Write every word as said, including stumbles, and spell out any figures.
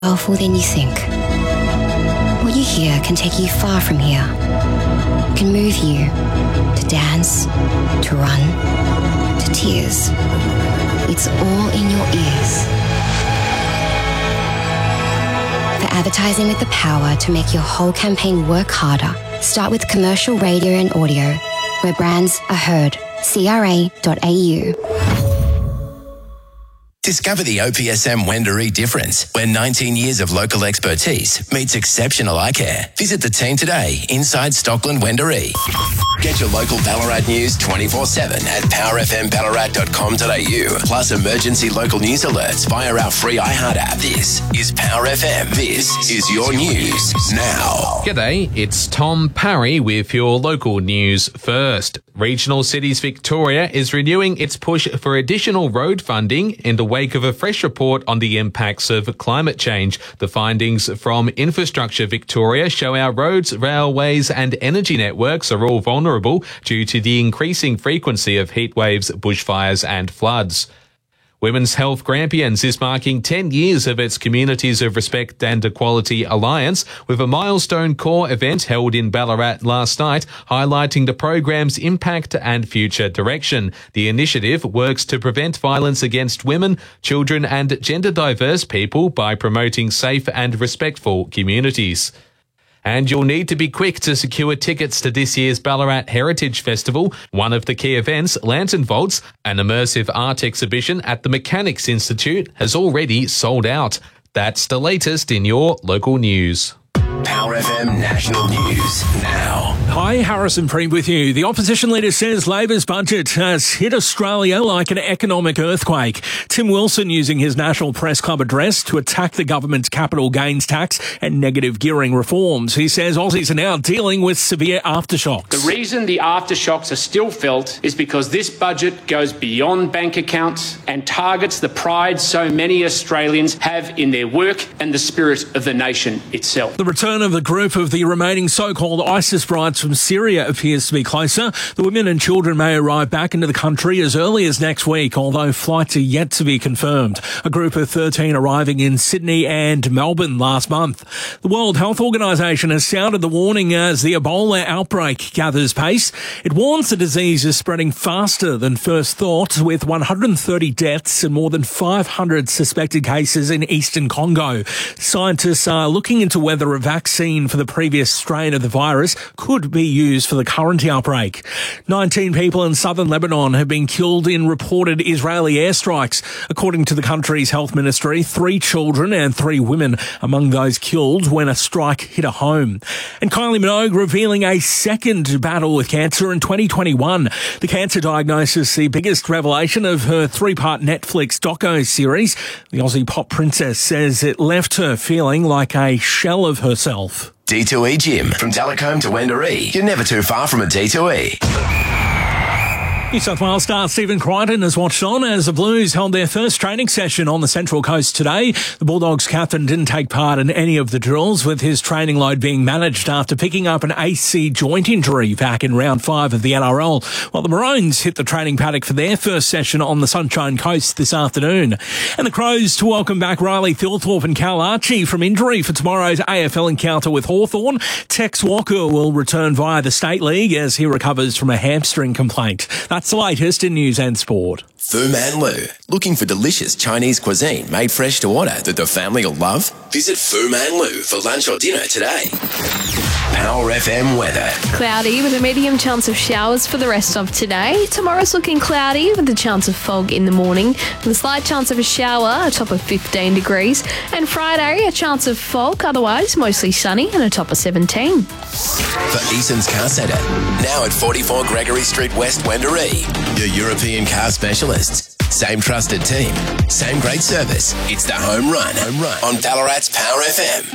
powerful than you think. What you hear can take you far from here. It can move you to dance, to run, to tears. It's all in your ears. For advertising with the power to make your whole campaign work harder, start with commercial radio and audio, where brands are heard. C R A dot A U. Discover the O P S M Wendouree difference, where nineteen years of local expertise meets exceptional eye care. Visit the team today inside Stockland Wendouree. Get your local Ballarat news twenty-four seven at power f m ballarat dot com dot a u, plus emergency local news alerts via our free iHeart app. This is Power F M. This is your news now. G'day, it's Tom Parry with your local news first. Regional Cities Victoria is renewing its push for additional road funding in the wake of a fresh report on the impacts of climate change. The findings from Infrastructure Victoria show our roads, railways and energy networks are all vulnerable due to the increasing frequency of heatwaves, bushfires and floods. Women's Health Grampians is marking ten years of its Communities of Respect and Equality Alliance with a milestone core event held in Ballarat last night, highlighting the program's impact and future direction. The initiative works to prevent violence against women, children and gender diverse people by promoting safe and respectful communities. And you'll need to be quick to secure tickets to this year's Ballarat Heritage Festival. One of the key events, Lantern Vaults, an immersive art exhibition at the Mechanics Institute, has already sold out. That's the latest in your local news. Power F M National News now. Hi, Harrison Preet with you. The opposition leader says Labor's budget has hit Australia like an economic earthquake. Tim Wilson using his National Press Club address to attack the government's capital gains tax and negative gearing reforms. He says Aussies are now dealing with severe aftershocks. The reason the aftershocks are still felt is because this budget goes beyond bank accounts and targets the pride so many Australians have in their work and the spirit of the nation itself. The return of the group of the remaining so-called ISIS brides from Syria appears to be closer. The women and children may arrive back into the country as early as next week, although flights are yet to be confirmed. A group of thirteen arriving in Sydney and Melbourne last month. The World Health Organization has sounded the warning as the Ebola outbreak gathers pace. It warns the disease is spreading faster than first thought, with one hundred thirty deaths and more than five hundred suspected cases in eastern Congo. Scientists are looking into whether a vaccine for the previous strain of the virus could be used for the current outbreak. nineteen people in southern Lebanon have been killed in reported Israeli airstrikes. According to the country's health ministry, three children and three women among those killed when a strike hit a home. And Kylie Minogue revealing a second battle with cancer in twenty twenty-one. The cancer diagnosis, the biggest revelation of her three-part Netflix doco series. The Aussie pop princess says it left her feeling like a shell of herself. D two E Gym. From Telecombe to Wendouree, you're never too far from a D two E. New South Wales star Stephen Crichton has watched on as the Blues held their first training session on the Central Coast today. The Bulldogs captain didn't take part in any of the drills, with his training load being managed after picking up an A C joint injury back in round five of the N R L, while the Maroons hit the training paddock for their first session on the Sunshine Coast this afternoon. And the Crows to welcome back Riley Thilthorpe and Cal Archie from injury for tomorrow's A F L encounter with Hawthorn. Tex Walker will return via the State League as he recovers from a hamstring complaint. That's the latest in news and sport. Fu Man Lu. Looking for delicious Chinese cuisine made fresh to order that the family will love? Visit Fu Man Lu for lunch or dinner today. Power F M weather. Cloudy with a medium chance of showers for the rest of today. Tomorrow's looking cloudy with a chance of fog in the morning, with a slight chance of a shower, a top of fifteen degrees. And Friday, a chance of fog, otherwise mostly sunny and a top of seventeen. For Eason's Car Centre, now at forty-four Gregory Street West, Wendouree. Your European car specialists. Same trusted team, same great service. It's the home run, home run on Ballarat's Power F M.